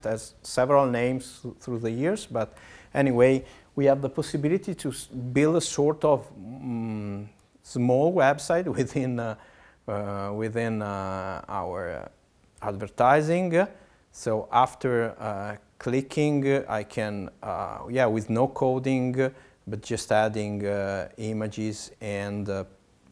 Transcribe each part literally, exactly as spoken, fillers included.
has several names th through the years, but anyway, we have the possibility to build a sort of um, small website within uh, uh, within uh, our uh, advertising. So after uh, clicking, I can, uh, yeah, with no coding, but just adding uh, images and uh,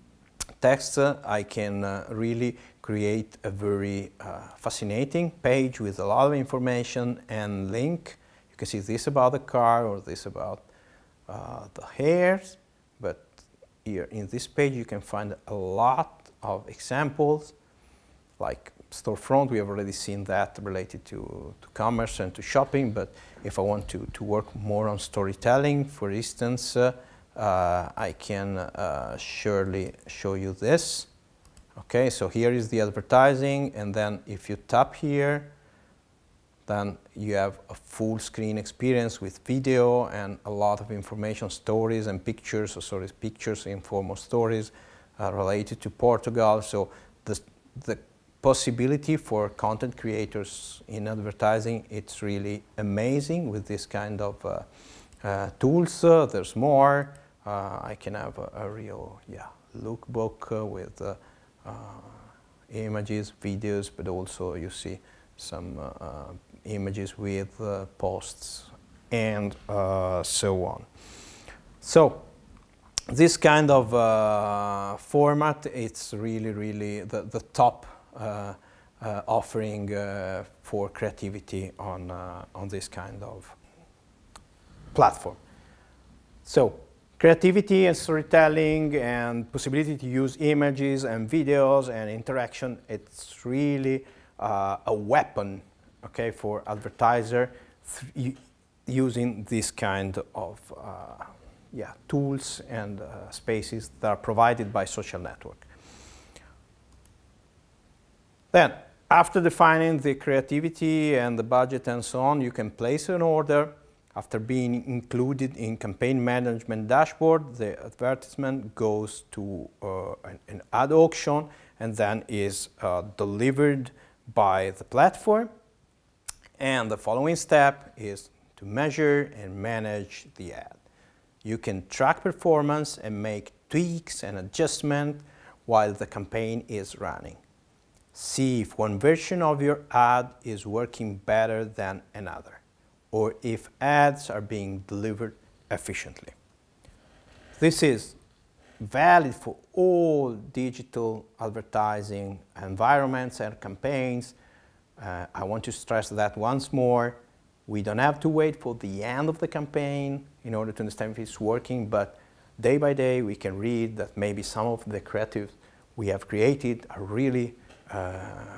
text, uh, I can uh, really create a very uh, fascinating page with a lot of information and link. You can see this about the car or this about uh, the hairs, but here in this page you can find a lot of examples like storefront. We have already seen that related to, to commerce and to shopping, but if I want to, to work more on storytelling, for instance, uh, uh, I can uh, surely show you this. Okay, so here is the advertising, and then if you tap here, then you have a full screen experience with video and a lot of information, stories and pictures, or sorry, pictures in form of stories uh, related to Portugal. So the, the possibility for content creators in advertising, it's really amazing with this kind of uh, uh, tools. Uh, there's more. Uh, I can have a, a real, yeah, lookbook uh, with uh, uh, images, videos, but also you see some uh, uh, images with uh, posts and uh, so on. So this kind of uh, format, it's really, really the, the top uh, uh, offering uh, for creativity on, uh, on this kind of platform. So creativity and storytelling and possibility to use images and videos and interaction, it's really uh, a weapon, okay, for advertiser using this kind of uh, yeah, tools and uh, spaces that are provided by social network. Then, after defining the creativity and the budget and so on, you can place an order. After being included in campaign management dashboard, the advertisement goes to uh, an, an ad auction and then is uh, delivered by the platform. And the following step is to measure and manage the ad. You can track performance and make tweaks and adjustments while the campaign is running. See if one version of your ad is working better than another, or if ads are being delivered efficiently. This is valid for all digital advertising environments and campaigns. Uh, I want to stress that once more. We don't have to wait for the end of the campaign in order to understand if it's working, but day by day we can read that maybe some of the creatives we have created are really uh,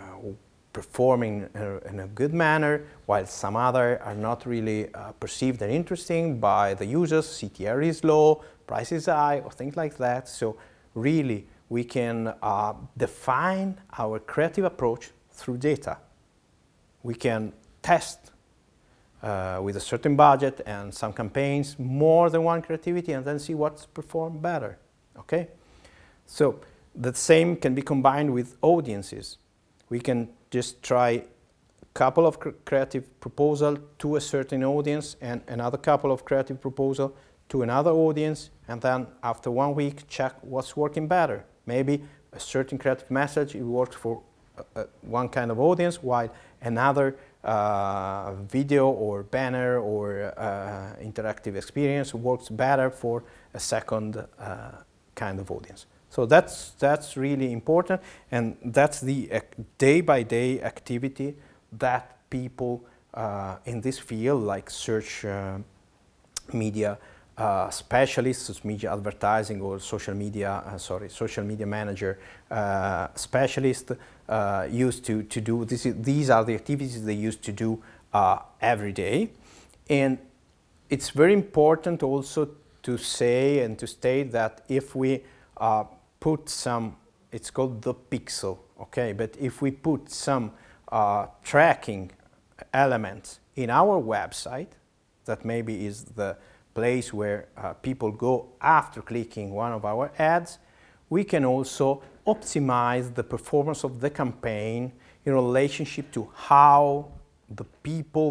performing in a, in a good manner, while some other are not really uh, perceived and interesting by the users. C T R is low, price is high, or things like that. So really we can uh, define our creative approach through data. We can test uh, with a certain budget and some campaigns more than one creativity and then see what's performed better, okay? So the same can be combined with audiences. We can just try a couple of cr creative proposals to a certain audience and another couple of creative proposals to another audience, and then after one week check what's working better. Maybe a certain creative message, it works for uh, one kind of audience, while another uh, video or banner or uh, interactive experience works better for a second uh, kind of audience. So that's, that's really important, and that's the uh, day-by-day activity that people uh, in this field, like search uh, media uh, specialists, media advertising, or social media, uh, sorry, social media manager uh, specialists uh, used to, to do. This is, these are the activities they used to do uh, every day. And it's very important also to say and to state that if we uh, put some, it's called the pixel, okay? But if we put some uh, tracking elements in our website, that maybe is the place where uh, people go after clicking one of our ads, we can also optimize the performance of the campaign in relationship to how the people